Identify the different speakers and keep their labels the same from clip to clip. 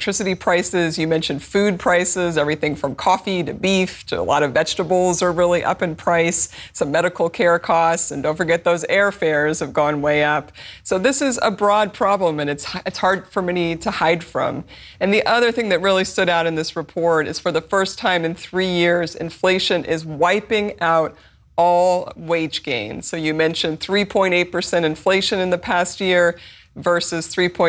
Speaker 1: electricity prices. You mentioned food prices, everything from coffee to beef to a lot of vegetables are really up in price, some medical care costs, and don't forget those airfares have gone way up. So this is a broad problem, and it's hard for many to hide from. And the other thing that really stood out in this report is for the first time in 3 years, inflation is wiping out all wage gains. So you mentioned 3.8% inflation in the past year versus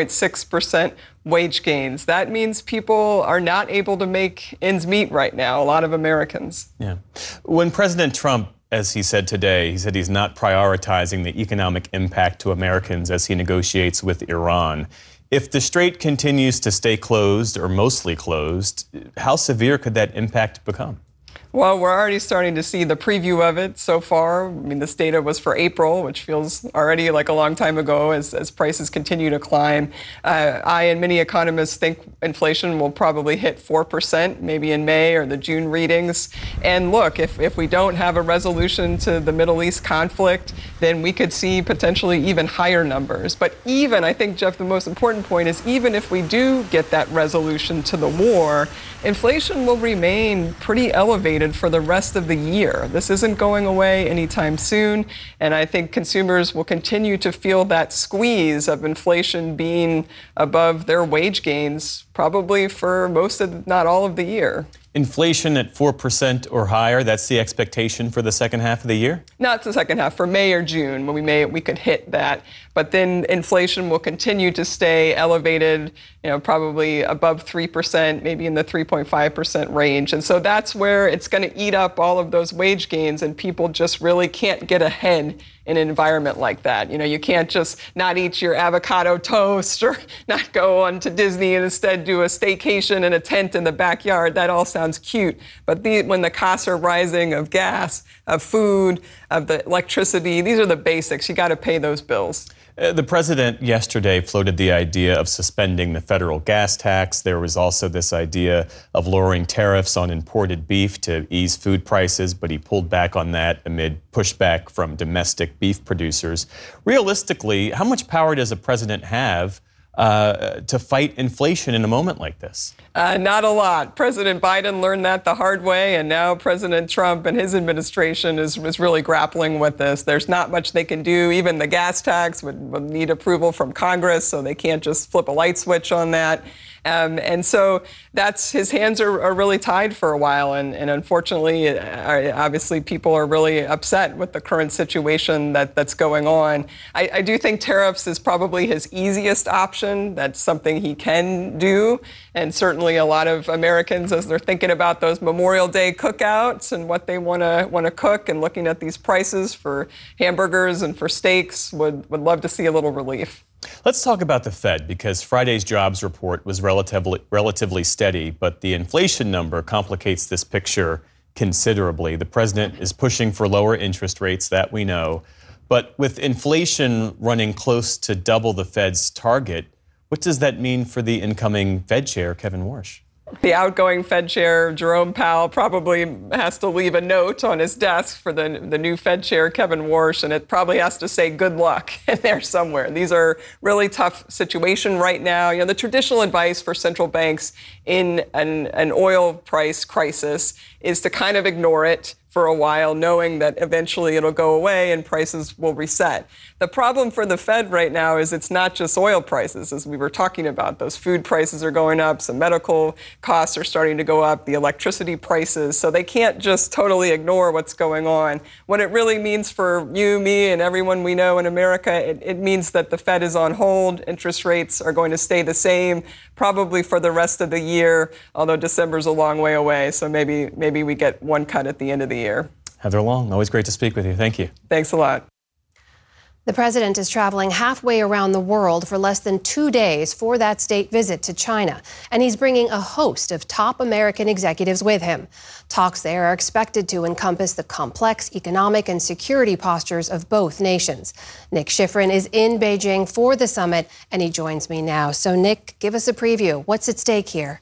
Speaker 1: 3.6% wage gains. That means people are not able to make ends meet right now, a lot of Americans.
Speaker 2: Yeah. When President Trump, as he said today, he said he's not prioritizing the economic impact to Americans as he negotiates with Iran. If the strait continues to stay closed or mostly closed, how severe could that impact become?
Speaker 1: Well, we're already starting to see the preview of it so far. I mean, this data was for April, which feels already like a long time ago as prices continue to climb. I and many economists think inflation will probably hit 4%, maybe in May or the June readings. And look, if we don't have a resolution to the Middle East conflict, then we could see potentially even higher numbers. But even, I think, Jeff, the most important point is even if we do get that resolution to the war, inflation will remain pretty elevated for the rest of the year. This isn't going away anytime soon, and I think consumers will continue to feel that squeeze of inflation being above their wage gains probably for most of, not all of the year.
Speaker 2: Inflation at 4% or higher, that's the expectation for the second half of the year?
Speaker 1: Not the second half, for May or June, when we could hit that. But then inflation will continue to stay elevated, probably above 3%, maybe in the 3.5% range. And so that's where it's going to eat up all of those wage gains, and people just really can't get ahead in an environment like that. You can't just not eat your avocado toast or not go on to Disney and instead do a staycation in a tent in the backyard. That all sounds cute. But when the costs are rising of gas, of food, of the electricity, these are the basics. You got to pay those bills.
Speaker 2: The president yesterday floated the idea of suspending the federal gas tax. There was also this idea of lowering tariffs on imported beef to ease food prices, but he pulled back on that amid pushback from domestic beef producers. Realistically, how much power does a president have to fight inflation in a moment like this?
Speaker 1: Not a lot. President Biden learned that the hard way, and now President Trump and his administration is really grappling with this. There's not much they can do. Even the gas tax would need approval from Congress, so they can't just flip a light switch on that. And so his hands are really tied for a while. And unfortunately, obviously, people are really upset with the current situation that's going on. I do think tariffs is probably his easiest option. That's something he can do. And certainly a lot of Americans, as they're thinking about those Memorial Day cookouts and what they want to cook and looking at these prices for hamburgers and for steaks, would love to see a little relief.
Speaker 2: Let's talk about the Fed, because Friday's jobs report was relatively steady, but the inflation number complicates this picture considerably. The president is pushing for lower interest rates, that we know. But with inflation running close to double the Fed's target, what does that mean for the incoming Fed chair, Kevin Warsh?
Speaker 1: The outgoing Fed chair, Jerome Powell, probably has to leave a note on his desk for the new Fed chair, Kevin Warsh, and it probably has to say good luck in there somewhere. These are really tough situation right now. The traditional advice for central banks in an oil price crisis is to kind of ignore it for a while, knowing that eventually it'll go away and prices will reset. The problem for the Fed right now is it's not just oil prices, as we were talking about. Those food prices are going up, some medical costs are starting to go up, the electricity prices, so they can't just totally ignore what's going on. What it really means for you, me, and everyone we know in America, it means that the Fed is on hold, interest rates are going to stay the same, probably for the rest of the year, although December's a long way away, so maybe we get one cut at the end of the year.
Speaker 2: Heather Long, always great to speak with you. Thank you.
Speaker 1: Thanks a lot.
Speaker 3: The president is traveling halfway around the world for less than 2 days for that state visit to China, and he's bringing a host of top American executives with him. Talks there are expected to encompass the complex economic and security postures of both nations. Nick Schifrin is in Beijing for the summit, and he joins me now. So, Nick, give us a preview. What's at stake here?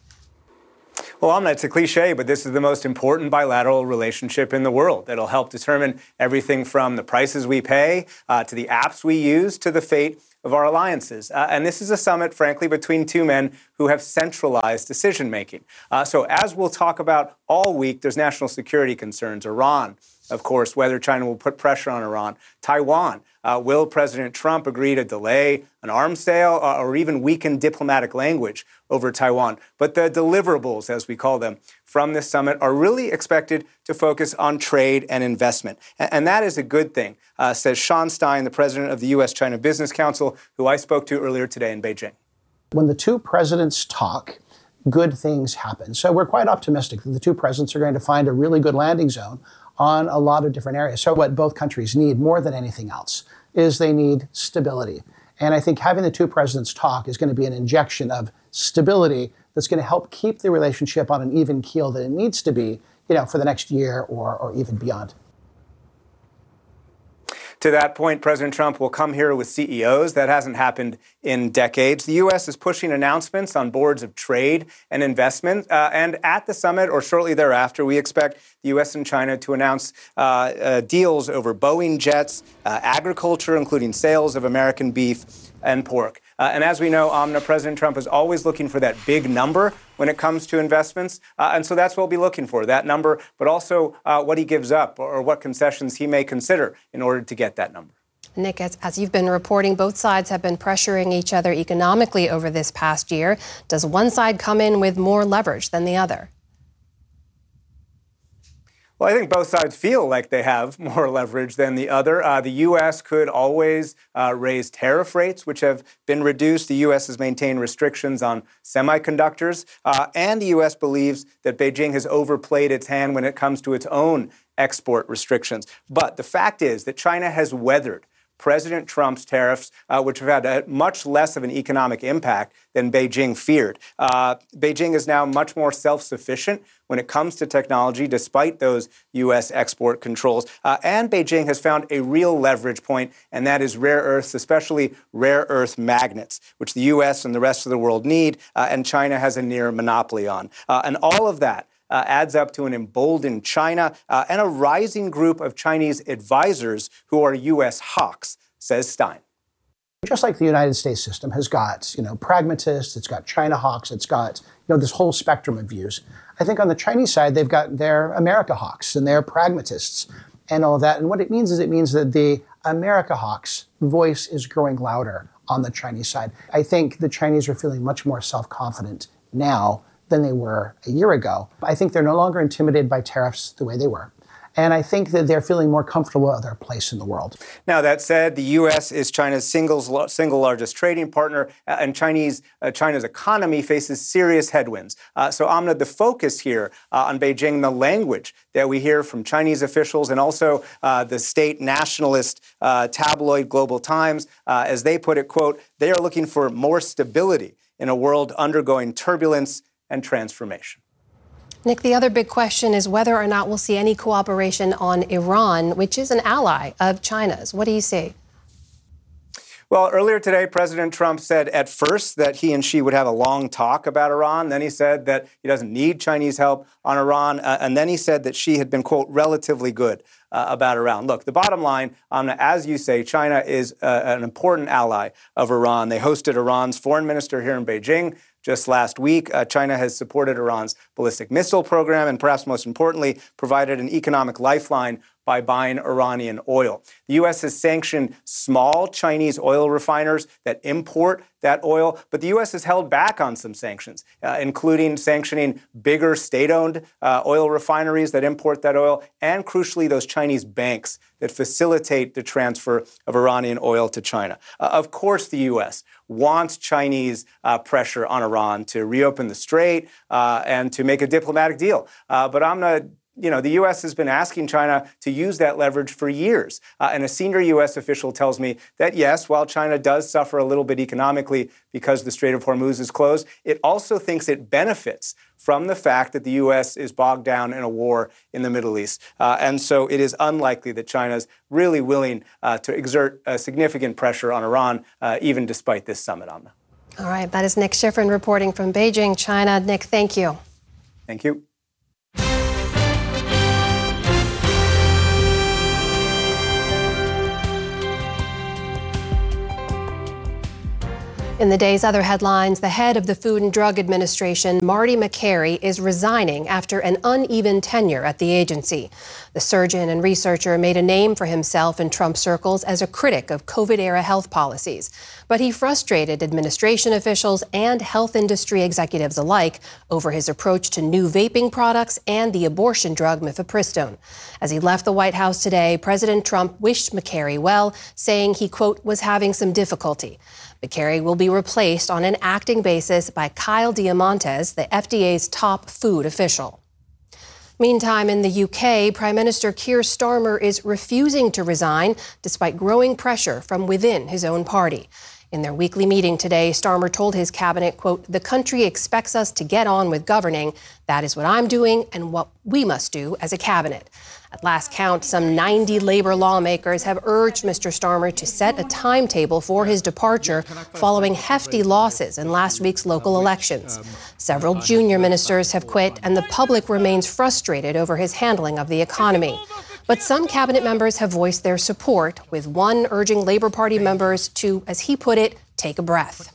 Speaker 4: Well, Amna, it's a cliche, but this is the most important bilateral relationship in the world. It'll help determine everything from the prices we pay to the apps we use to the fate of our alliances. And this is a summit, frankly, between two men who have centralized decision-making. So as we'll talk about all week, there's national security concerns. Iran, of course, whether China will put pressure on Iran. Taiwan, will President Trump agree to delay an arms sale or even weaken diplomatic language over Taiwan? But the deliverables, as we call them, from this summit are really expected to focus on trade and investment. And that is a good thing, says Sean Stein, the president of the U.S.-China Business Council, who I spoke to earlier today in Beijing.
Speaker 5: When the two presidents talk, good things happen. So we're quite optimistic that the two presidents are going to find a really good landing zone on a lot of different areas. So what both countries need more than anything else is they need stability. And I think having the two presidents talk is going to be an injection of stability that's going to help keep the relationship on an even keel that it needs to be, for the next year or even beyond.
Speaker 4: To that point, President Trump will come here with CEOs. That hasn't happened in decades. The U.S. is pushing announcements on boards of trade and investment. And at the summit or shortly thereafter, we expect the U.S. and China to announce deals over Boeing jets, agriculture, including sales of American beef and pork. And as we know, Amna, President Trump is always looking for that big number when it comes to investments. And so that's what we'll be looking for, that number, but also what he gives up or what concessions he may consider in order to get that number.
Speaker 3: Nick, as you've been reporting, both sides have been pressuring each other economically over this past year. Does one side come in with more leverage than the other?
Speaker 4: Well, I think both sides feel like they have more leverage than the other. The U.S. could always raise tariff rates, which have been reduced. The U.S. has maintained restrictions on semiconductors. And the U.S. believes that Beijing has overplayed its hand when it comes to its own export restrictions. But the fact is that China has weathered President Trump's tariffs, which have had a much less of an economic impact than Beijing feared. Beijing is now much more self-sufficient when it comes to technology, despite those U.S. export controls. And Beijing has found a real leverage point, and that is rare earths, especially rare earth magnets, which the U.S. and the rest of the world need, and China has a near monopoly on. And all of that adds up to an emboldened China and a rising group of Chinese advisors who are U.S. hawks, says Stein.
Speaker 5: Just like the United States system has got, pragmatists, it's got China hawks, it's got, this whole spectrum of views. I think on the Chinese side, they've got their America hawks and their pragmatists and all of that. And what it means is that the America hawks voice is growing louder on the Chinese side. I think the Chinese are feeling much more self-confident now than they were a year ago. I think they're no longer intimidated by tariffs the way they were. And I think that they're feeling more comfortable with their place in the world.
Speaker 4: Now, that said, the U.S. is China's single largest trading partner, and China's economy faces serious headwinds. So, Amna, the focus here on Beijing, the language that we hear from Chinese officials and also the state nationalist tabloid Global Times, as they put it, quote, they are looking for more stability in a world undergoing turbulence and transformation.
Speaker 3: Nick, the other big question is whether or not we'll see any cooperation on Iran, which is an ally of China's. What do you see?
Speaker 4: Well, earlier today, President Trump said at first that he and she would have a long talk about Iran. Then he said that he doesn't need Chinese help on Iran. And then he said that she had been, quote, relatively good about Iran. Look, the bottom line, as you say, China is an important ally of Iran. They hosted Iran's foreign minister here in Beijing just last week. China has supported Iran's ballistic missile program and perhaps most importantly, provided an economic lifeline by buying Iranian oil. The U.S. has sanctioned small Chinese oil refiners that import that oil, but the U.S. has held back on some sanctions, including sanctioning bigger state-owned oil refineries that import that oil, and crucially, those Chinese banks that facilitate the transfer of Iranian oil to China. Of course, the U.S. wants Chinese pressure on Iran to reopen the strait and to make a diplomatic deal. But the U.S. has been asking China to use that leverage for years. And a senior U.S. official tells me that, yes, while China does suffer a little bit economically because the Strait of Hormuz is closed, it also thinks it benefits from the fact that the U.S. is bogged down in a war in the Middle East. And so it is unlikely that China is really willing to exert significant pressure on Iran, even despite this summit, Amna.
Speaker 3: All right, that is Nick Schifrin reporting from Beijing, China. Nick, thank you.
Speaker 4: Thank you.
Speaker 3: In the day's other headlines, the head of the Food and Drug Administration, Marty Makary, is resigning after an uneven tenure at the agency. The surgeon and researcher made a name for himself in Trump circles as a critic of COVID-era health policies. But he frustrated administration officials and health industry executives alike over his approach to new vaping products and the abortion drug mifepristone. As he left the White House today, President Trump wished Makary well, saying he, quote, was having some difficulty. Makary will be replaced on an acting basis by Kyle Diamantes, the FDA's top food official. Meantime, in the UK, Prime Minister Keir Starmer is refusing to resign despite growing pressure from within his own party. In their weekly meeting today, Starmer told his cabinet, quote, "The country expects us to get on with governing. That is what I'm doing and what we must do as a cabinet." At last count, some 90 Labour lawmakers have urged Mr. Starmer to set a timetable for his departure following hefty losses in last week's local elections. Several junior ministers have quit, and the public remains frustrated over his handling of the economy. But some cabinet members have voiced their support, with one urging Labour Party members to, as he put it, take a breath.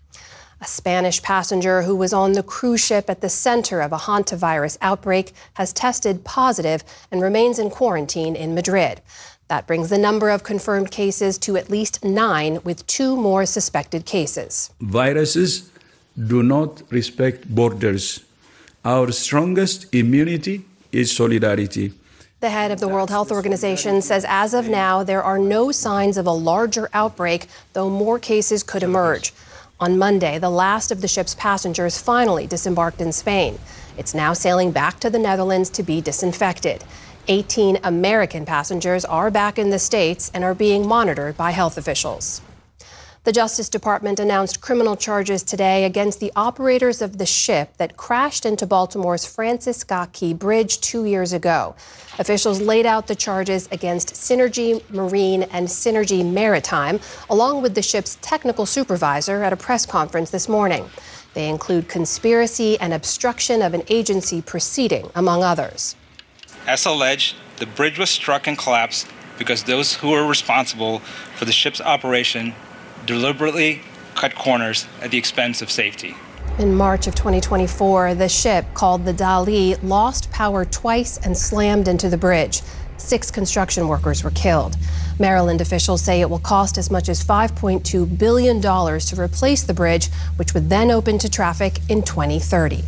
Speaker 3: A Spanish passenger who was on the cruise ship at the center of a hantavirus outbreak has tested positive and remains in quarantine in Madrid. That brings the number of confirmed cases to at least 9, with 2 more suspected cases.
Speaker 6: Viruses do not respect borders. Our strongest immunity is solidarity.
Speaker 3: The head of the World Health Organization says as of now, there are no signs of a larger outbreak, though more cases could emerge. On Monday, the last of the ship's passengers finally disembarked in Spain. It's now sailing back to the Netherlands to be disinfected. 18 American passengers are back in the States and are being monitored by health officials. The Justice Department announced criminal charges today against the operators of the ship that crashed into Baltimore's Francis Scott Key Bridge 2 years ago. Officials laid out the charges against Synergy Marine and Synergy Maritime, along with the ship's technical supervisor at a press conference this morning. They include conspiracy and obstruction of an agency proceeding, among others.
Speaker 7: As alleged, the bridge was struck and collapsed because those who were responsible for the ship's operation deliberately cut corners at the expense of safety.
Speaker 3: In March of 2024, the ship, called the Dali, lost power twice and slammed into the bridge. 6 construction workers were killed. Maryland officials say it will cost as much as $5.2 billion to replace the bridge, which would then open to traffic in 2030.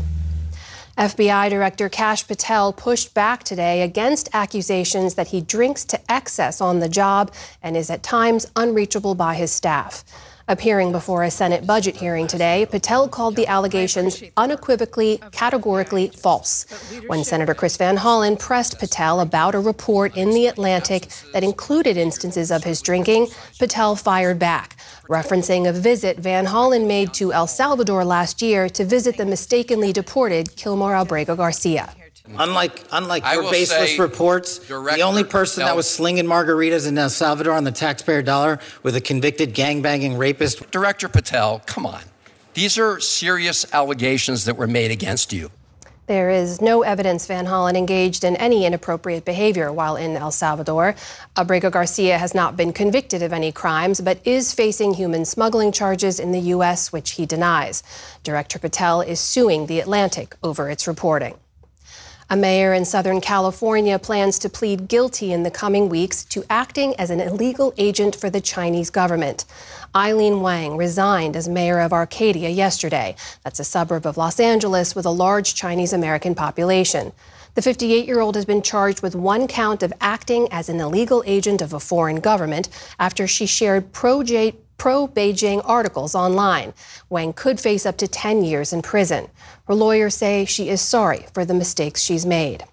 Speaker 3: FBI Director Kash Patel pushed back today against accusations that he drinks to excess on the job and is at times unreachable by his staff. Appearing before a Senate budget hearing today, Patel called the allegations unequivocally, categorically false. When Senator Chris Van Hollen pressed Patel about a report in The Atlantic that included instances of his drinking, Patel fired back, referencing a visit Van Hollen made to El Salvador last year to visit the mistakenly deported Kilmar Albrega Garcia.
Speaker 8: Unlike your baseless reports, the only person that was slinging margaritas in El Salvador on the taxpayer dollar was a convicted gangbanging rapist.
Speaker 9: Director Patel, come on. These are serious allegations that were made against you.
Speaker 3: There is no evidence Van Hollen engaged in any inappropriate behavior while in El Salvador. Albrega Garcia has not been convicted of any crimes, but is facing human smuggling charges in the U.S., which he denies. Director Patel is suing The Atlantic over its reporting. A mayor in Southern California plans to plead guilty in the coming weeks to acting as an illegal agent for the Chinese government. Eileen Wang resigned as mayor of Arcadia yesterday. That's a suburb of Los Angeles with a large Chinese American population. The 58-year-old has been charged with 1 count of acting as an illegal agent of a foreign government after she shared pro-Beijing articles online. Wang could face up to 10 years in prison. Her lawyers say she is sorry for the mistakes she's made.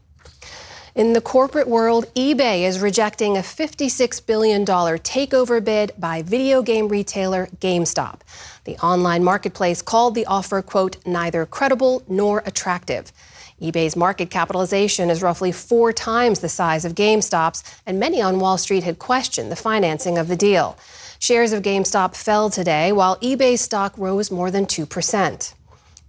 Speaker 3: In the corporate world, eBay is rejecting a $56 billion takeover bid by video game retailer GameStop. The online marketplace called the offer, quote, neither credible nor attractive. eBay's market capitalization is roughly 4 times the size of GameStop's, and many on Wall Street had questioned the financing of the deal. Shares of GameStop fell today, while eBay's stock rose more than 2%.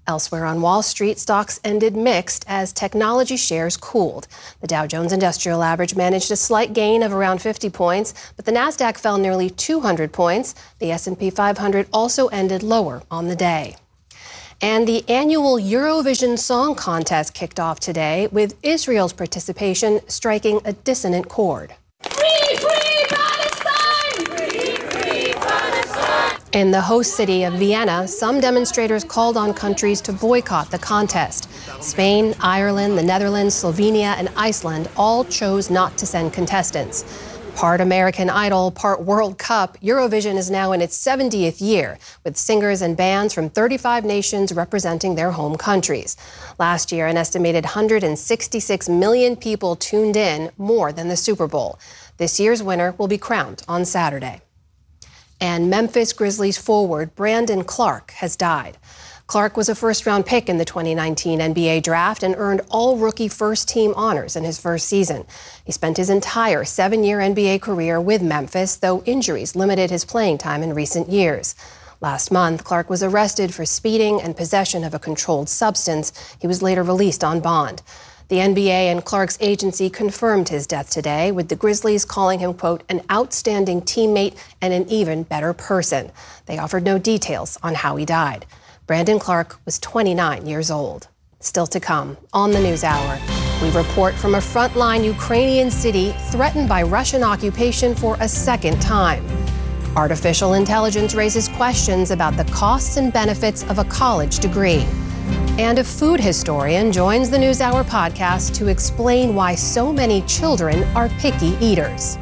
Speaker 3: Elsewhere on Wall Street, stocks ended mixed as technology shares cooled. The Dow Jones Industrial Average managed a slight gain of around 50 points, but the Nasdaq fell nearly 200 points. The S&P 500 also ended lower on the day. And the annual Eurovision Song Contest kicked off today, with Israel's participation striking a dissonant chord.
Speaker 10: Free, free Palestine! Free, free Palestine!
Speaker 3: In the host city of Vienna, some demonstrators called on countries to boycott the contest. Spain, Ireland, the Netherlands, Slovenia, and Iceland all chose not to send contestants. Part American Idol, part World Cup, Eurovision is now in its 70th year, with singers and bands from 35 nations representing their home countries. Last year, an estimated 166 million people tuned in, more than the Super Bowl. This year's winner will be crowned on Saturday. And Memphis Grizzlies forward Brandon Clarke has died. Clarke was a first-round pick in the 2019 NBA draft and earned all-rookie first-team honors in his first season. He spent his entire 7-year NBA career with Memphis, though injuries limited his playing time in recent years. Last month, Clarke was arrested for speeding and possession of a controlled substance. He was later released on bond. The NBA and Clarke's agency confirmed his death today, with the Grizzlies calling him, quote, an outstanding teammate and an even better person. They offered no details on how he died. Brandon Clarke was 29 years old. Still to come on the NewsHour, we report from a frontline Ukrainian city threatened by Russian occupation for a second time. Artificial intelligence raises questions about the costs and benefits of a college degree. And a food historian joins the NewsHour podcast to explain why so many children are picky eaters.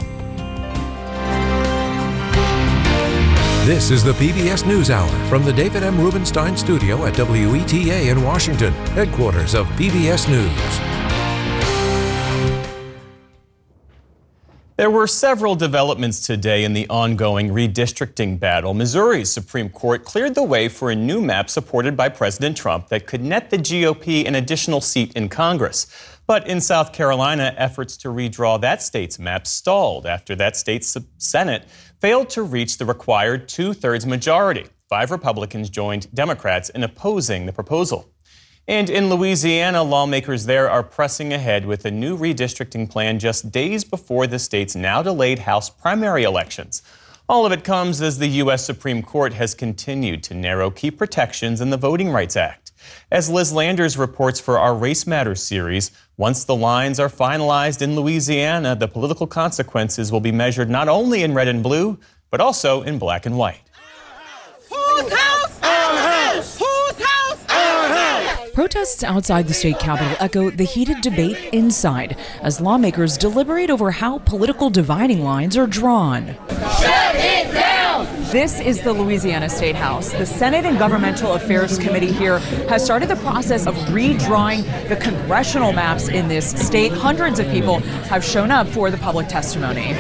Speaker 11: This is the PBS NewsHour from the David M. Rubenstein studio at WETA in Washington, headquarters of PBS News.
Speaker 2: There were several developments today in the ongoing redistricting battle. Missouri's Supreme Court cleared the way for a new map supported by President Trump that could net the GOP an additional seat in Congress. But in South Carolina, efforts to redraw that state's map stalled after that state's Senate failed to reach the required two-thirds majority. 5 Republicans joined Democrats in opposing the proposal. And in Louisiana, lawmakers there are pressing ahead with a new redistricting plan just days before the state's now delayed House primary elections. All of it comes as the U.S. Supreme Court has continued to narrow key protections in the Voting Rights Act. As Liz Landers reports for our Race Matters series, once the lines are finalized in Louisiana, the political consequences will be measured not only in red and blue, but also in black and white.
Speaker 10: Whose house? Our house! Whose house? Our house!
Speaker 12: Protests outside the state capitol echo the heated debate inside as lawmakers deliberate over how political dividing lines are drawn.
Speaker 10: Shut it down!
Speaker 13: This is the Louisiana State House. The Senate and Governmental Affairs Committee here has started the process of redrawing the congressional maps in this state. Hundreds of people have shown up for the public testimony.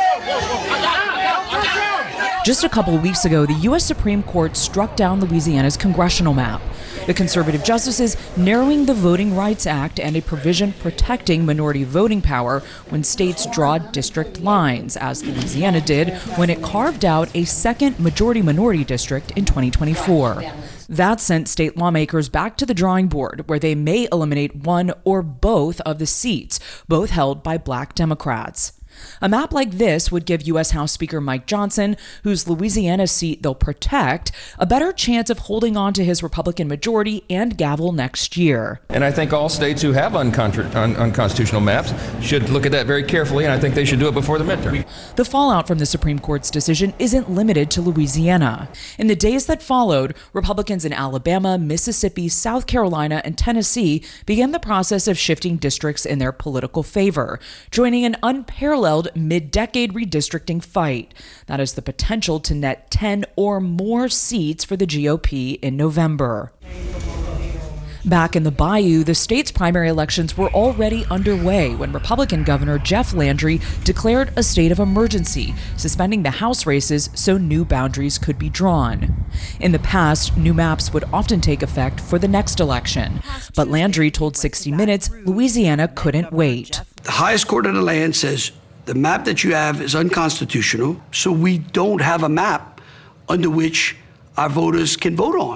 Speaker 12: Just a couple weeks ago, the U.S. Supreme Court struck down Louisiana's congressional map. The conservative justices narrowing the Voting Rights Act and a provision protecting minority voting power when states draw district lines, as Louisiana did when it carved out a second majority-minority district in 2024. That sent state lawmakers back to the drawing board, where they may eliminate one or both of the seats, both held by Black Democrats. A map like this would give U.S. House Speaker Mike Johnson, whose Louisiana seat they'll protect, a better chance of holding on to his Republican majority and gavel next year.
Speaker 14: And I think all states who have unconstitutional maps should look at that very carefully, and I think they should do it before the midterm.
Speaker 12: The fallout from the Supreme Court's decision isn't limited to Louisiana. In the days that followed, Republicans in Alabama, Mississippi, South Carolina, and Tennessee began the process of shifting districts in their political favor, joining an unparalleled mid-decade redistricting fight that has the potential to net 10 or more seats for the GOP in November. Back in the Bayou, the state's primary elections were already underway when Republican Governor Jeff Landry declared a state of emergency, suspending the House races so new boundaries could be drawn. In the past, new maps would often take effect for the next election, but Landry told 60 Minutes Louisiana couldn't wait.
Speaker 15: The highest court of the land says the map that you have is unconstitutional, so we don't have a map under which our voters can vote on.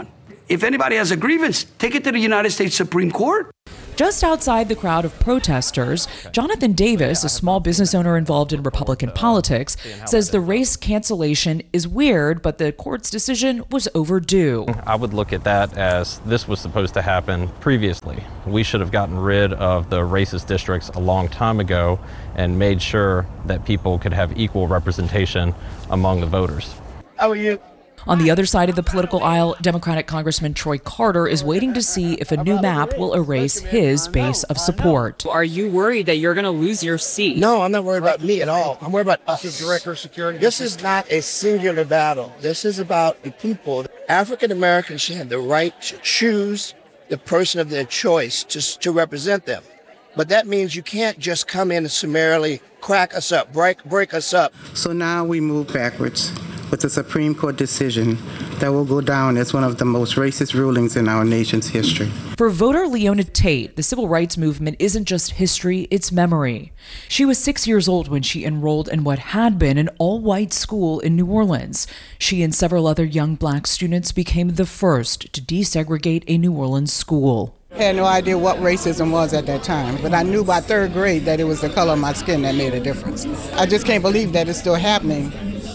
Speaker 15: If anybody has a grievance, take it to the United States Supreme Court.
Speaker 12: Just outside the crowd of protesters, Jonathan Davis, a small business owner involved in Republican politics, says the race cancellation is weird, but the court's decision was overdue.
Speaker 16: I would look at that as this was supposed to happen previously. We should have gotten rid of the racist districts a long time ago and made sure that people could have equal representation among the voters.
Speaker 10: How are you?
Speaker 12: On the other side of the political aisle, Democratic Congressman Troy Carter is waiting to see if a new map will erase his base of support.
Speaker 17: Are you worried that you're going to lose your seat?
Speaker 10: No, I'm not worried about me at all. I'm worried about us. Director of Security. This is not a singular battle. This is about the people. African Americans should have the right to choose the person of their choice to represent them. But that means you can't just come in and summarily crack us up, break us up.
Speaker 18: So now we move backwards with a Supreme Court decision that will go down as one of the most racist rulings in our nation's history.
Speaker 12: For voter Leona Tate, the civil rights movement isn't just history, it's memory. She was 6 years old when she enrolled in what had been an all-white school in New Orleans. She and several other young black students became the first to desegregate a New Orleans school.
Speaker 19: I had no idea what racism was at that time, but I knew by third grade that it was the color of my skin that made a difference. I just can't believe that it's still happening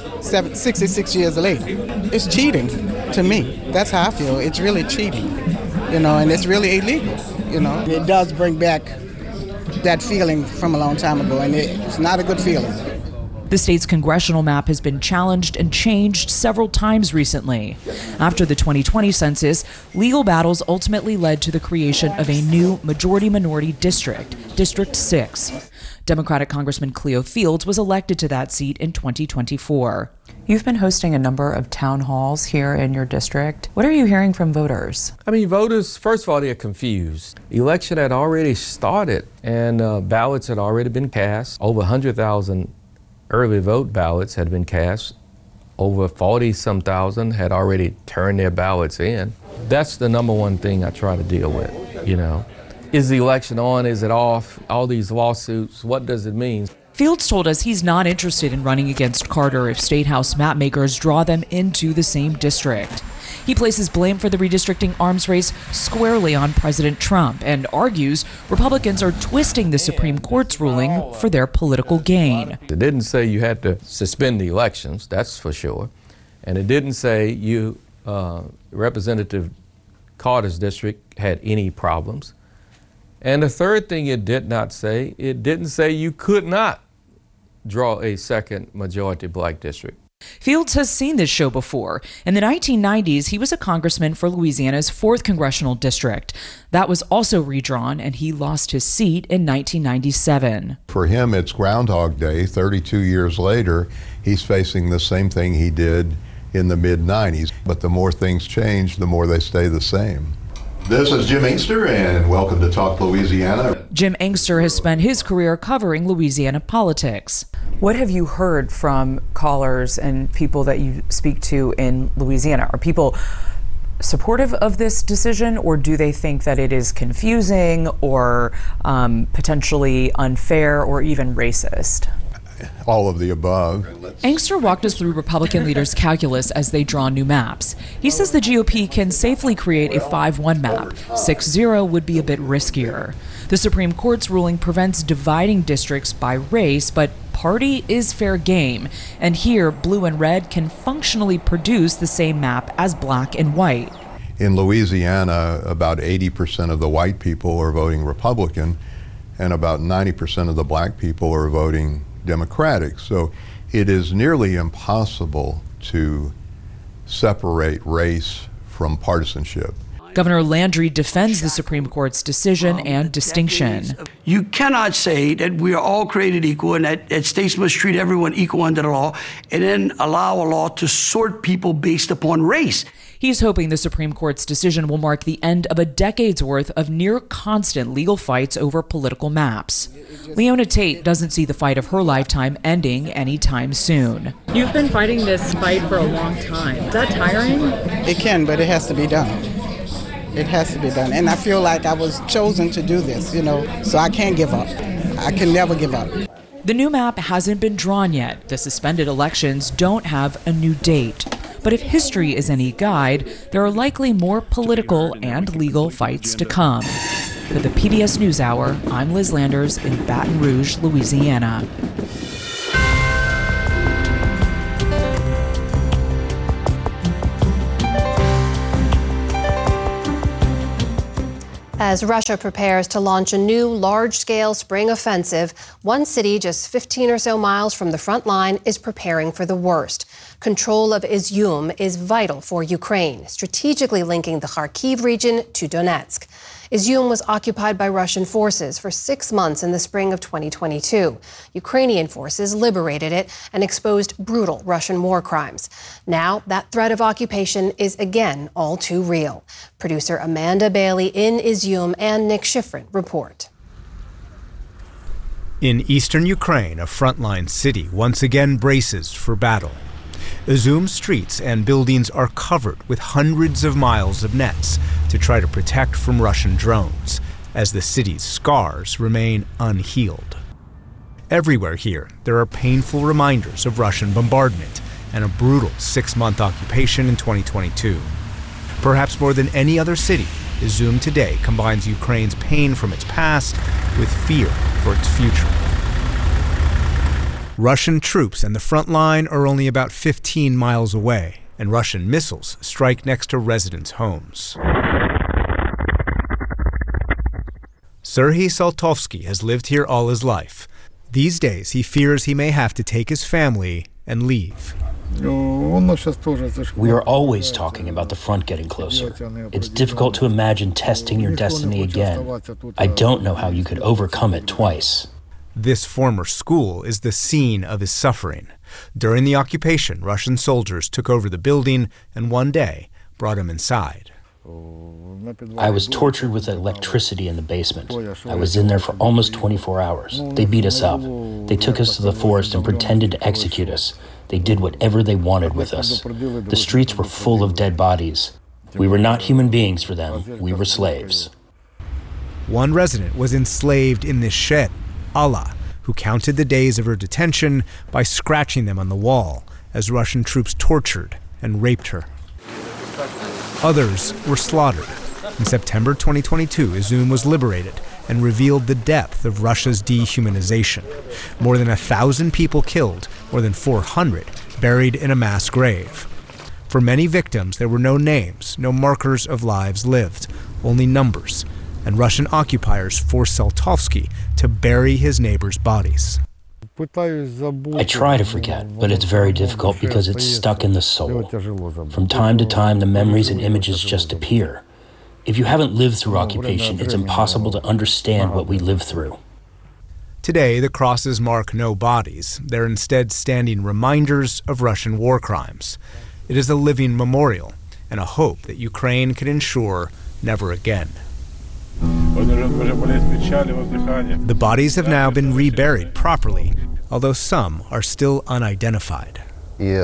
Speaker 19: 66 years later. It's cheating to me. That's how I feel. It's really cheating, and it's really illegal, It does bring back that feeling from a long time ago, and it's not a good feeling.
Speaker 12: The state's congressional map has been challenged and changed several times recently. After the 2020 census, legal battles ultimately led to the creation of a new majority-minority district, District 6. Democratic Congressman Cleo Fields was elected to that seat in 2024. You've been hosting a number of town halls here in your district. What are you hearing from voters?
Speaker 14: Voters, first of all, they're confused. The election had already started and ballots had already been cast. Over 100,000 early vote ballots had been cast. Over 40-some thousand had already turned their ballots in. That's the number one thing I try to deal with, Is the election on? Is it off? All these lawsuits, what does it mean?
Speaker 12: Fields told us he's not interested in running against Carter if State House mapmakers draw them into the same district. He places blame for the redistricting arms race squarely on President Trump and argues Republicans are twisting the Supreme Court's ruling for their political gain.
Speaker 14: It didn't say you had to suspend the elections, that's for sure. And it didn't say Representative Carter's district had any problems. And the third thing it didn't say you could not draw a second majority black district.
Speaker 12: Fields has seen this show before. In the 1990s, he was a congressman for Louisiana's 4th Congressional District. That was also redrawn, and he lost his seat in 1997.
Speaker 20: For him, it's Groundhog Day. 32 years later, he's facing the same thing he did in the mid-90s. But the more things change, the more they stay the same. This is Jim Inkster, and welcome to Talk Louisiana.
Speaker 12: Jim Inkster has spent his career covering Louisiana politics. What have you heard from callers and people that you speak to in Louisiana? Are people supportive of this decision, or do they think that it is confusing or potentially unfair or even racist?
Speaker 20: All of the above.
Speaker 12: Inkster walked us through Republican leaders' calculus as they draw new maps. He says the GOP can safely create a 5-1 map. 6-0 would be a bit riskier. The Supreme Court's ruling prevents dividing districts by race, but party is fair game. And here, blue and red can functionally produce the same map as black and white.
Speaker 20: In Louisiana, about 80% of the white people are voting Republican, and about 90% of the black people are voting Democratic. So it is nearly impossible to separate race from partisanship.
Speaker 12: Governor Landry defends the Supreme Court's decision and distinction.
Speaker 15: You cannot say that we are all created equal and that states must treat everyone equal under the law and then allow a law to sort people based upon race.
Speaker 12: He's hoping the Supreme Court's decision will mark the end of a decade's worth of near-constant legal fights over political maps. Leona Tate doesn't see the fight of her lifetime ending anytime soon.
Speaker 13: You've been fighting this fight for a long time. Is that tiring?
Speaker 19: It can, but it has to be done. It has to be done. And I feel like I was chosen to do this, so I can't give up. I can never give up.
Speaker 12: The new map hasn't been drawn yet. The suspended elections don't have a new date. But if history is any guide, there are likely more political and legal fights to come. For the PBS NewsHour, I'm Liz Landers in Baton Rouge, Louisiana.
Speaker 3: As Russia prepares to launch a new large-scale spring offensive, one city just 15 or so miles from the front line is preparing for the worst. Control of Izium is vital for Ukraine, strategically linking the Kharkiv region to Donetsk. Izium was occupied by Russian forces for 6 months in the spring of 2022. Ukrainian forces liberated it and exposed brutal Russian war crimes. Now, that threat of occupation is again all too real. Producer Amanda Bailey in Izium and Nick Schifrin report.
Speaker 21: In eastern Ukraine, a frontline city once again braces for battle. Izium's streets and buildings are covered with hundreds of miles of nets to try to protect from Russian drones, as the city's scars remain unhealed. Everywhere here, there are painful reminders of Russian bombardment and a brutal 6-month occupation in 2022. Perhaps more than any other city, Izium today combines Ukraine's pain from its past with fear for its future. Russian troops and the front line are only about 15 miles away, and Russian missiles strike next to residents' homes. Serhiy Saltovsky has lived here all his life. These days, he fears he may have to take his family and leave.
Speaker 22: We are always talking about the front getting closer. It's difficult to imagine testing your destiny again. I don't know how you could overcome it twice.
Speaker 21: This former school is the scene of his suffering. During the occupation, Russian soldiers took over the building and one day brought him inside.
Speaker 22: I was tortured with electricity in the basement. I was in there for almost 24 hours. They beat us up. They took us to the forest and pretended to execute us. They did whatever they wanted with us. The streets were full of dead bodies. We were not human beings for them. We were slaves.
Speaker 21: One resident was enslaved in this shed, Alla, who counted the days of her detention by scratching them on the wall as Russian troops tortured and raped her. Others were slaughtered. In September 2022, Izium was liberated and revealed the depth of Russia's dehumanization. More than 1,000 people killed, more than 400 buried in a mass grave. For many victims, there were no names, no markers of lives lived, only numbers. And Russian occupiers forced Saltovsky to bury his neighbors' bodies.
Speaker 22: I try to forget, but it's very difficult because it's stuck in the soul. From time to time, the memories and images just appear. If you haven't lived through occupation, it's impossible to understand what we lived through.
Speaker 21: Today, the crosses mark no bodies. They're instead standing reminders of Russian war crimes. It is a living memorial and a hope that Ukraine can ensure never again. The bodies have now been reburied properly, although some are still unidentified.
Speaker 23: You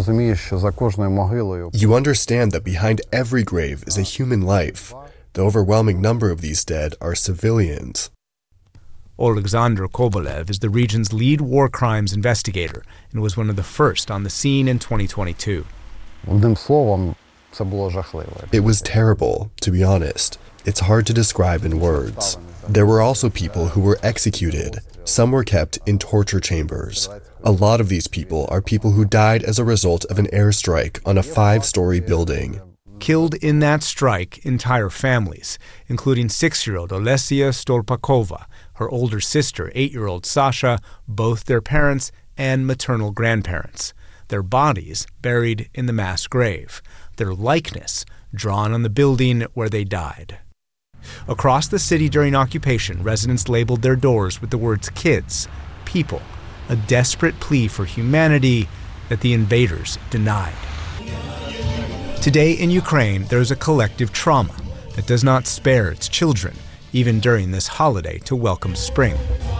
Speaker 23: understand that behind every grave is a human life. The overwhelming number of these dead are civilians.
Speaker 21: Oleksandr Kobolev is the region's lead war crimes investigator and was one of the first on the scene in 2022.
Speaker 23: It was terrible, to be honest. It's hard to describe in words. There were also people who were executed. Some were kept in torture chambers. A lot of these people are people who died as a result of an airstrike on a 5-story building.
Speaker 21: Killed in that strike, entire families, including 6-year-old Olesia Stolpakova, her older sister, 8-year-old Sasha, both their parents and maternal grandparents. Their bodies buried in the mass grave. Their likeness drawn on the building where they died. Across the city during occupation, residents labeled their doors with the words kids, people, a desperate plea for humanity that the invaders denied. Today in Ukraine, there is a collective trauma that does not spare its children, even during this holiday to welcome spring.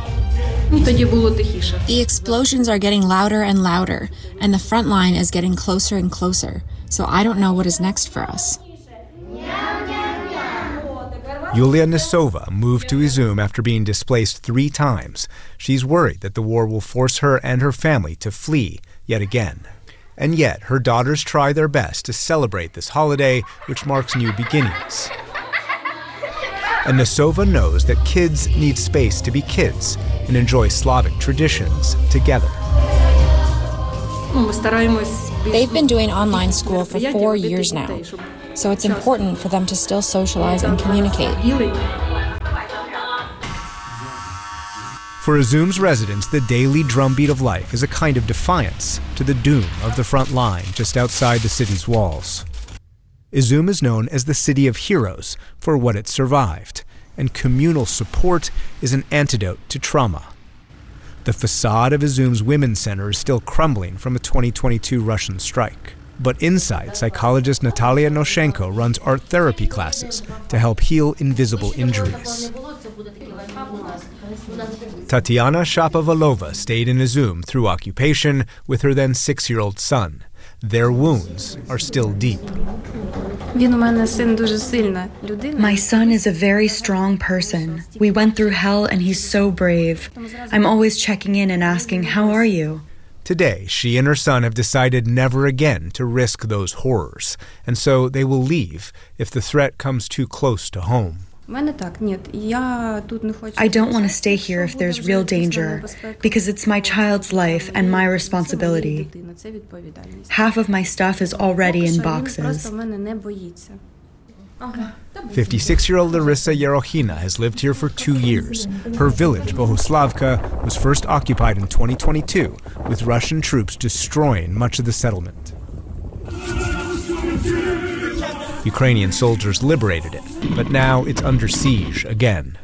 Speaker 24: The explosions are getting louder and louder, and the front line is getting closer and closer, so I don't know what is next for us.
Speaker 21: Yulia Nisova moved to Izium after being displaced 3 times. She's worried that the war will force her and her family to flee yet again. And yet, her daughters try their best to celebrate this holiday, which marks new beginnings. And Nosova knows that kids need space to be kids and enjoy Slavic traditions together.
Speaker 24: They've been doing online school for 4 years now, so it's important for them to still socialize and communicate.
Speaker 21: For Izum's residents, the daily drumbeat of life is a kind of defiance to the doom of the front line just outside the city's walls. Izum is known as the City of Heroes for what it survived, and communal support is an antidote to trauma. The facade of Izum's Women's Center is still crumbling from a 2022 Russian strike. But inside, psychologist Natalia Noshenko runs art therapy classes to help heal invisible injuries. Tatiana Shapovalova stayed in Izum through occupation with her then 6-year-old son. Their wounds are still deep.
Speaker 1: My son is a very strong person. We went through hell and he's so brave. I'm always checking in and asking, "How are you?"
Speaker 21: Today, she and her son have decided never again to risk those horrors, and so they will leave if the threat comes too close to home.
Speaker 1: I don't want to stay here if there's real danger, because it's my child's life and my responsibility. Half of my stuff is already in boxes.
Speaker 21: 56-year-old Larissa Yerohina has lived here for 2 years. Her village, Bohuslavka, was first occupied in 2022, with Russian troops destroying much of the settlement. Ukrainian soldiers liberated it, but now it's under siege again.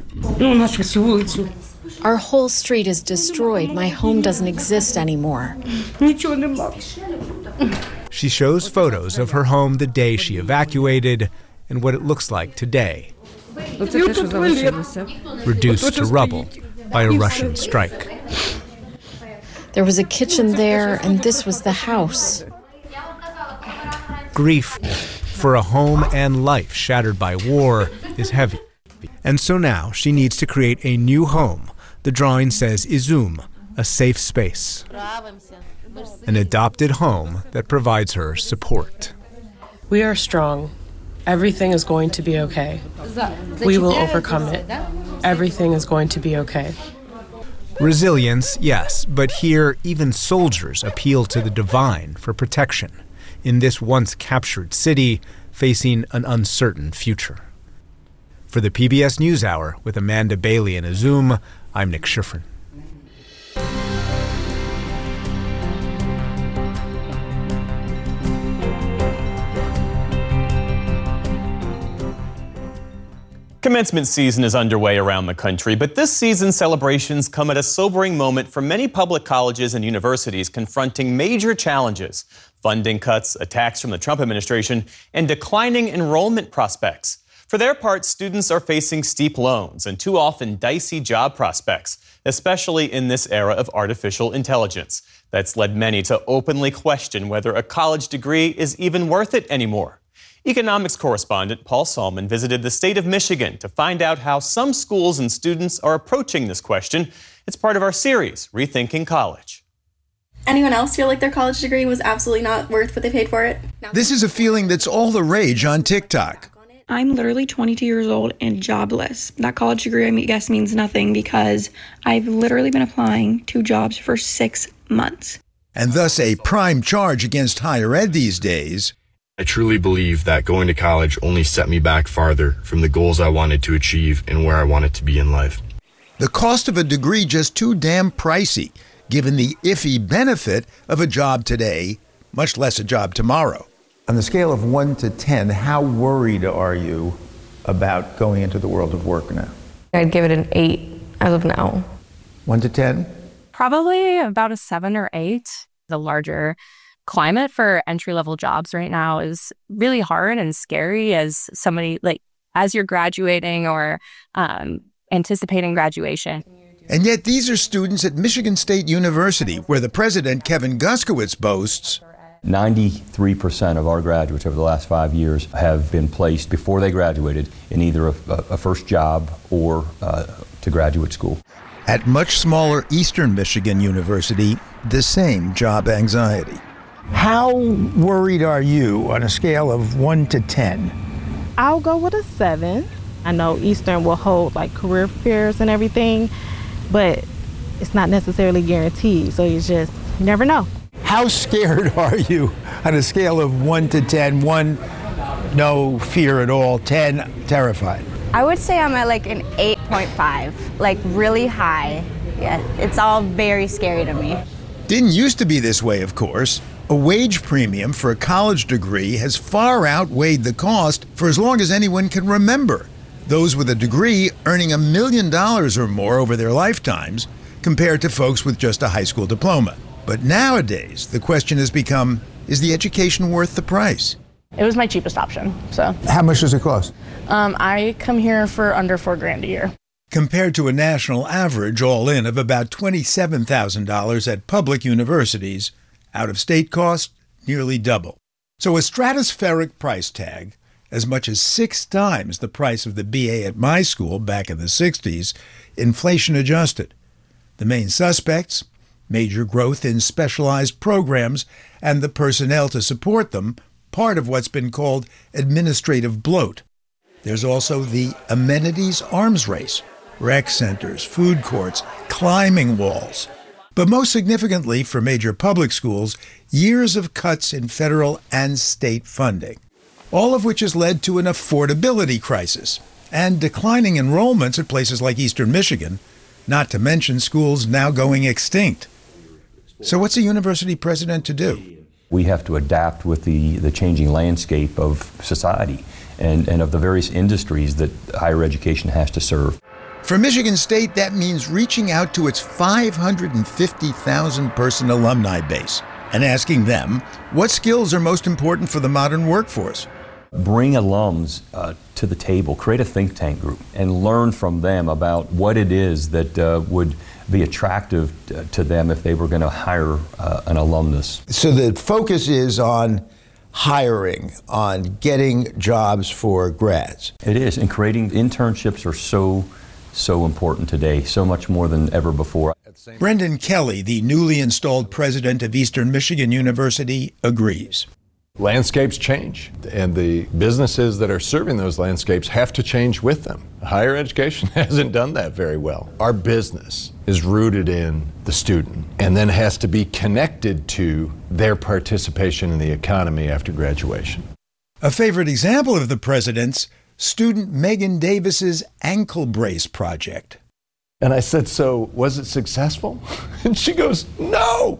Speaker 24: Our whole street is destroyed. My home doesn't exist anymore.
Speaker 21: She shows photos of her home the day she evacuated and what it looks like today, reduced to rubble by a Russian strike.
Speaker 24: There was a kitchen there, and this was the house.
Speaker 21: Grief for a home and life shattered by war is heavy. And so now she needs to create a new home. The drawing says Izum, a safe space. An adopted home that provides her support.
Speaker 4: We are strong. Everything is going to be okay. We will overcome it. Everything is going to be okay.
Speaker 21: Resilience, yes, but here even soldiers appeal to the divine for protection in this once captured city facing an uncertain future. For the PBS NewsHour with Amanda Bailey in Izum, I'm Nick Schifrin.
Speaker 2: Commencement season is underway around the country, but this season's celebrations come at a sobering moment for many public colleges and universities confronting major challenges: funding cuts, attacks from the Trump administration, and declining enrollment prospects. For their part, students are facing steep loans and too often dicey job prospects, especially in this era of artificial intelligence. That's led many to openly question whether a college degree is even worth it anymore. Economics correspondent Paul Salman visited the state of Michigan to find out how some schools and students are approaching this question. It's part of our series, Rethinking College.
Speaker 5: Anyone else feel like their college degree was absolutely not worth what they paid for it?
Speaker 6: This is a feeling that's all the rage on TikTok.
Speaker 25: I'm literally 22 years old and jobless. That college degree, I guess, means nothing because I've literally been applying to jobs for 6 months.
Speaker 6: And thus a prime charge against higher ed these days.
Speaker 26: I truly believe that going to college only set me back farther from the goals I wanted to achieve and where I wanted to be in life.
Speaker 6: The cost of a degree just too damn pricey, given the iffy benefit of a job today, much less a job tomorrow.
Speaker 27: On the scale of 1 to 10, how worried are you about going into the world of work now?
Speaker 28: I'd give it an 8 as of now.
Speaker 27: 1 to 10?
Speaker 28: Probably about a 7 or 8. The larger climate for entry-level jobs right now is really hard and scary as somebody, as you're graduating or anticipating graduation.
Speaker 6: And yet these are students at Michigan State University, where the president, Kevin Guskowitz, boasts
Speaker 29: 93% of our graduates over the last 5 years have been placed before they graduated in either a first job or to graduate school.
Speaker 6: At much smaller Eastern Michigan University, the same job anxiety.
Speaker 27: How worried are you on a scale of 1 to 10?
Speaker 7: I'll go with a 7. I know Eastern will hold like career fairs and everything, but it's not necessarily guaranteed, so you never know.
Speaker 27: How scared are you on a scale of 1 to 10? 1, no fear at all. 10, terrified.
Speaker 8: I would say I'm at like an 8.5, like really high. Yeah, it's all very scary to me.
Speaker 6: Didn't used to be this way, of course. A wage premium for a college degree has far outweighed the cost for as long as anyone can remember. Those with a degree earning $1 million or more over their lifetimes compared to folks with just a high school diploma. But nowadays, the question has become, is the education worth the price?
Speaker 7: It was my cheapest option, so.
Speaker 27: How much does it cost?
Speaker 7: I come here for under $4,000 a year.
Speaker 6: Compared to a national average all in of about $27,000 at public universities, out-of-state cost nearly double. So a stratospheric price tag, as much as 6 times the price of the BA at my school back in the 60s, inflation adjusted. The main suspects, major growth in specialized programs and the personnel to support them, part of what's been called administrative bloat. There's also the amenities arms race, rec centers, food courts, climbing walls. But most significantly for major public schools, years of cuts in federal and state funding, all of which has led to an affordability crisis and declining enrollments at places like Eastern Michigan, not to mention schools now going extinct. So what's a university president to do?
Speaker 29: We have to adapt with the changing landscape of society and of the various industries that higher education has to serve.
Speaker 6: For Michigan State, that means reaching out to its 550,000-person alumni base and asking them what skills are most important for the modern workforce.
Speaker 29: Bring alums to the table, create a think tank group, and learn from them about what it is that would be attractive to them if they were going to hire an alumnus.
Speaker 27: So the focus is on hiring, on getting jobs for grads.
Speaker 29: It is, and creating internships are so important today, so much more than ever before.
Speaker 6: Brendan Kelly, the newly installed president of Eastern Michigan University, agrees.
Speaker 9: Landscapes change, and the businesses that are serving those landscapes have to change with them. Higher education hasn't done that very well. Our business is rooted in the student and then has to be connected to their participation in the economy after graduation.
Speaker 6: A favorite example of the president's student Megan Davis's ankle brace project.
Speaker 9: And I said, so was it successful? And she goes, no.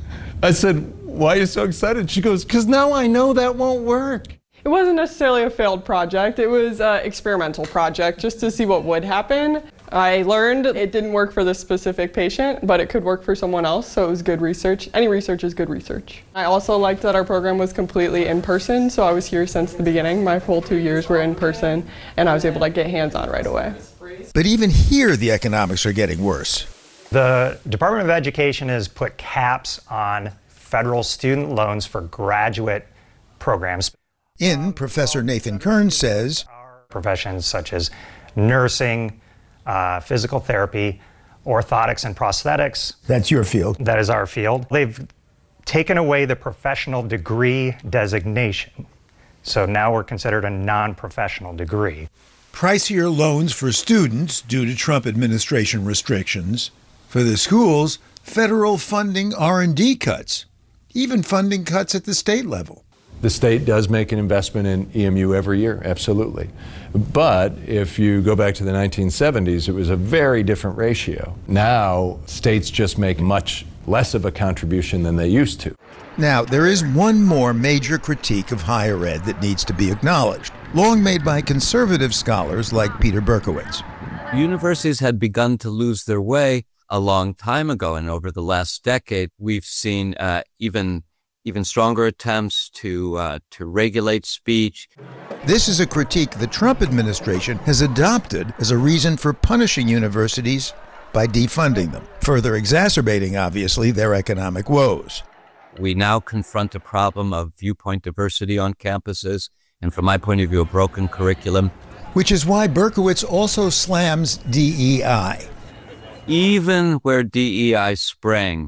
Speaker 9: I said, why are you so excited? She goes, because now I know that won't work.
Speaker 10: It wasn't necessarily a failed project. It was an experimental project just to see what would happen. I learned it didn't work for this specific patient, but it could work for someone else, so it was good research. Any research is good research. I also liked that our program was completely in person, so I was here since the beginning. My full 2 years were in person, and I was able to get hands-on right away.
Speaker 6: But even here, the economics are getting worse.
Speaker 11: The Department of Education has put caps on federal student loans for graduate programs.
Speaker 6: Professor Nathan Kern says,
Speaker 11: professions such as nursing, physical therapy, orthotics and prosthetics.
Speaker 27: That's your field.
Speaker 11: That is our field. They've taken away the professional degree designation. So now we're considered a non-professional degree.
Speaker 6: Pricier loans for students due to Trump administration restrictions. For the schools, federal funding R&D cuts, even funding cuts at the state level.
Speaker 9: The state does make an investment in EMU every year, absolutely. But if you go back to the 1970s, it was a very different ratio. Now, states just make much less of a contribution than they used to.
Speaker 6: Now, there is one more major critique of higher ed that needs to be acknowledged, long made by conservative scholars like Peter Berkowitz.
Speaker 14: Universities had begun to lose their way a long time ago, and over the last decade, we've seen even stronger attempts to regulate speech.
Speaker 6: This is a critique the Trump administration has adopted as a reason for punishing universities by defunding them, further exacerbating, obviously, their economic woes.
Speaker 14: We now confront a problem of viewpoint diversity on campuses, and from my point of view, a broken curriculum.
Speaker 6: Which is why Berkowitz also slams DEI.
Speaker 14: Even where DEI sprang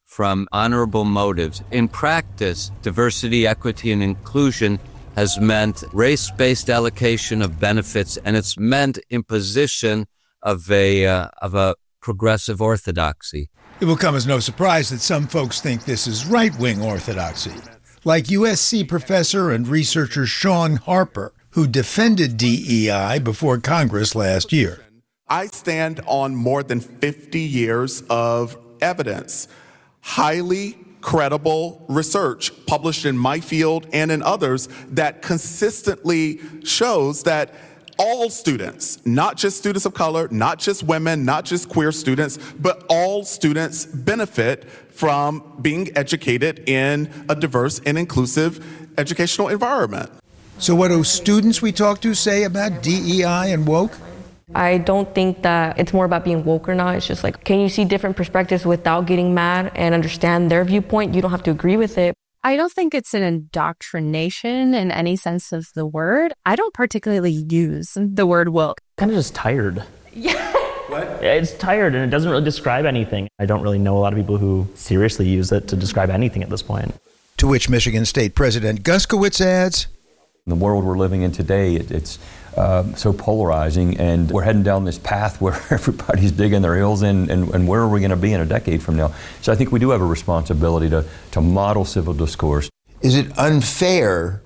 Speaker 14: from honorable motives. In practice, diversity, equity, and inclusion has meant race-based allocation of benefits, and it's meant imposition of a progressive orthodoxy.
Speaker 6: It will come as no surprise that some folks think this is right-wing orthodoxy, like USC professor and researcher Sean Harper, who defended DEI before Congress last year.
Speaker 3: I stand on more than 50 years of evidence, highly credible research published in my field and in others that consistently shows that all students, not just students of color, not just women, not just queer students, but all students benefit from being educated in a diverse and inclusive educational environment.
Speaker 6: So what do students we talk to say about DEI and woke?
Speaker 12: I don't think that it's more about being woke or not. It's just like, can you see different perspectives without getting mad and understand their viewpoint? You don't have to agree with it.
Speaker 28: I don't think it's an indoctrination in any sense of the word. I don't particularly use the word woke.
Speaker 13: Kind of just tired.
Speaker 12: Yeah.
Speaker 13: What? It's tired and it doesn't really describe anything. I don't really know a lot of people who seriously use it to describe anything at this point.
Speaker 6: To which Michigan State President Guskowitz adds,
Speaker 29: the world we're living in today, it's so polarizing, and we're heading down this path where everybody's digging their heels in, and where are we going to be in a decade from now? So I think we do have a responsibility to model civil discourse.
Speaker 27: Is it unfair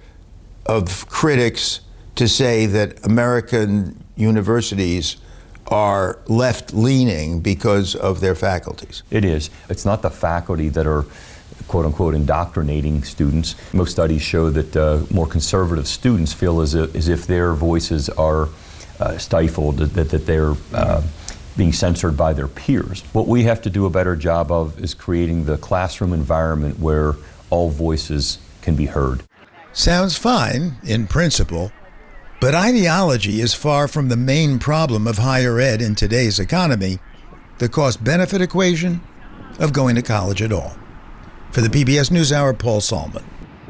Speaker 27: of critics to say that American universities are left-leaning because of their faculties?
Speaker 29: It is. It's not the faculty that are quote-unquote indoctrinating students. Most studies show that more conservative students feel as if their voices are stifled, that they're being censored by their peers. What we have to do a better job of is creating the classroom environment where all voices can be heard.
Speaker 6: Sounds fine in principle, but ideology is far from the main problem of higher ed in today's economy, the cost-benefit equation of going to college at all. For the PBS NewsHour, Paul Salman.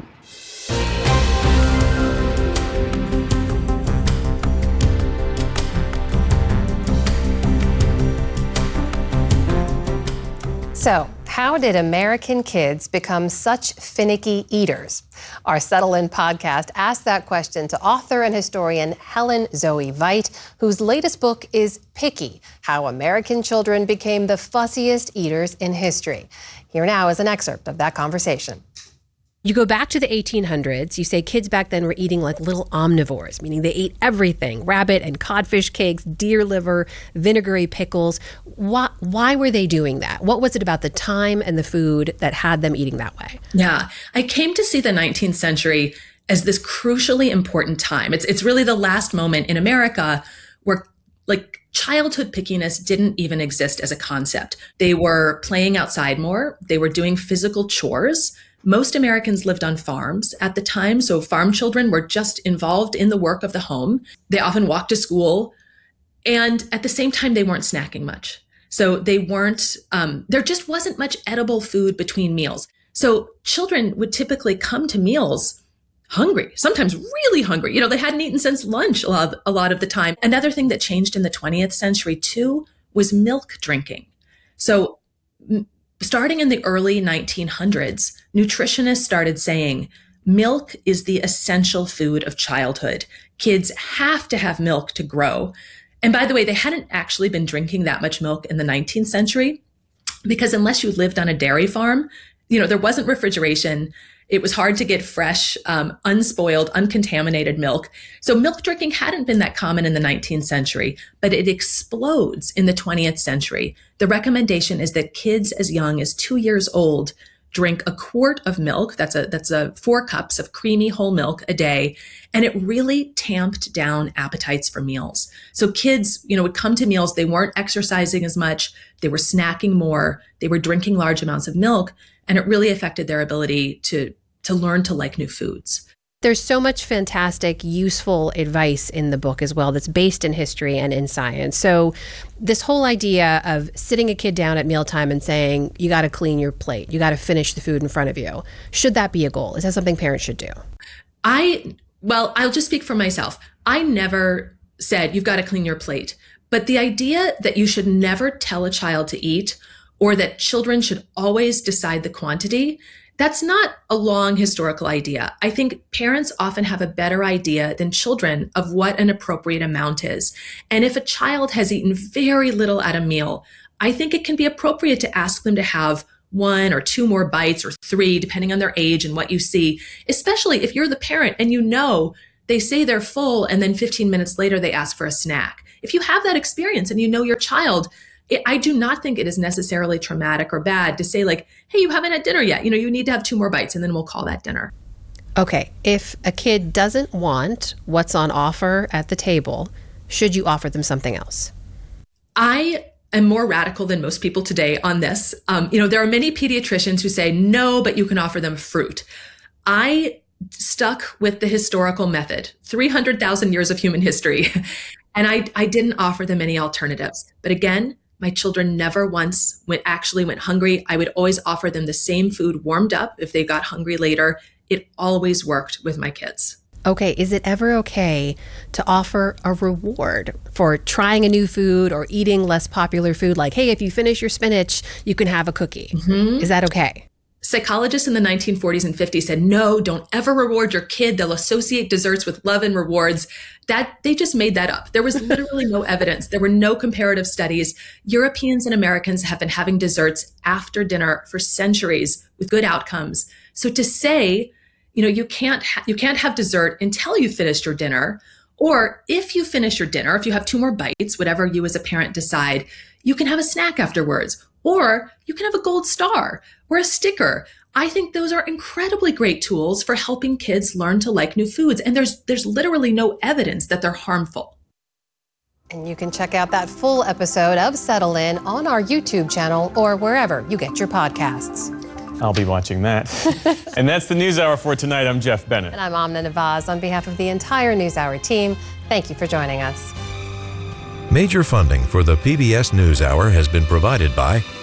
Speaker 15: So, how did American kids become such finicky eaters? Our Settle In podcast asked that question to author and historian Helen Zoe Veit, whose latest book is Picky: How American Children Became the Fussiest Eaters in History. Here now is an excerpt of that conversation.
Speaker 16: You go back to the 1800s, you say kids back then were eating like little omnivores, meaning they ate everything: rabbit and codfish cakes, deer liver, vinegary pickles. Why were they doing that? What was it about the time and the food that had them eating that way?
Speaker 17: Yeah, I came to see the 19th century as this crucially important time. It's really the last moment in America where like childhood pickiness didn't even exist as a concept. They were playing outside more. They were doing physical chores. Most Americans lived on farms at the time, so farm children were just involved in the work of the home. They often walked to school, and at the same time, they weren't snacking much. So they weren't, there just wasn't much edible food between meals. So children would typically come to meals hungry, sometimes really hungry. You know, they hadn't eaten since lunch a lot of the time. Another thing that changed in the 20th century too was milk drinking. So starting in the early 1900s, nutritionists started saying milk is the essential food of childhood. Kids have to have milk to grow. And by the way, they hadn't actually been drinking that much milk in the 19th century because unless you lived on a dairy farm, you know, there wasn't refrigeration. It was hard to get fresh, unspoiled, uncontaminated milk. So milk drinking hadn't been that common in the 19th century, but it explodes in the 20th century. The recommendation is that kids as young as 2 years old drink a quart of milk. That's 4 cups of creamy whole milk a day. And it really tamped down appetites for meals. So kids, you know, would come to meals. They weren't exercising as much. They were snacking more. They were drinking large amounts of milk. And it really affected their ability to learn to like new foods.
Speaker 16: There's so much fantastic, useful advice in the book as well that's based in history and in science. So this whole idea of sitting a kid down at mealtime and saying, you got to clean your plate, you got to finish the food in front of you. Should that be a goal? Is that something parents should do?
Speaker 17: I'll just speak for myself. I never said you've got to clean your plate. But the idea that you should never tell a child to eat or that children should always decide the quantity, that's not a long historical idea. I think parents often have a better idea than children of what an appropriate amount is. And if a child has eaten very little at a meal, I think it can be appropriate to ask them to have 1 or 2 more bites, or 3, depending on their age and what you see, especially if you're the parent and you know they say they're full and then 15 minutes later they ask for a snack. If you have that experience and you know your child, I do not think it is necessarily traumatic or bad to say like, hey, you haven't had dinner yet. You need to have 2 more bites and then we'll call that dinner.
Speaker 16: Okay, if a kid doesn't want what's on offer at the table, should you offer them something else?
Speaker 17: I am more radical than most people today on this. There are many pediatricians who say, no, but you can offer them fruit. I stuck with the historical method, 300,000 years of human history, and I didn't offer them any alternatives. But again, my children never once went hungry. I would always offer them the same food warmed up if they got hungry later. It always worked with my kids.
Speaker 16: Okay, is it ever okay to offer a reward for trying a new food or eating less popular food? Like, hey, if you finish your spinach, you can have a cookie. Mm-hmm. Is that okay?
Speaker 17: Psychologists in the 1940s and 50s said, no, don't ever reward your kid. They'll associate desserts with love and rewards. That they just made that up. There was literally no evidence. There were no comparative studies. Europeans and Americans have been having desserts after dinner for centuries with good outcomes. So to say, you can't have dessert until you finished your dinner, or if you finish your dinner, if you have 2 more bites, whatever you as a parent decide, you can have a snack afterwards, or you can have a gold star or a sticker. I think those are incredibly great tools for helping kids learn to like new foods. And there's literally no evidence that they're harmful.
Speaker 15: And you can check out that full episode of Settle In on our YouTube channel or wherever you get your podcasts.
Speaker 2: I'll be watching that. And that's the NewsHour for tonight. I'm Jeff Bennett.
Speaker 15: And I'm Amna Nawaz. On behalf of the entire NewsHour team, thank you for joining us.
Speaker 1: Major funding for the PBS NewsHour has been provided by